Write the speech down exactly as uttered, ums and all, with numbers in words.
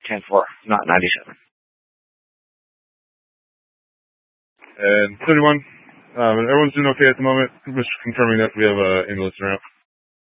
ten four, not ninety-seven. And thirty-one, um, everyone's doing okay at the moment. Just confirming that we have uh, ambulance around.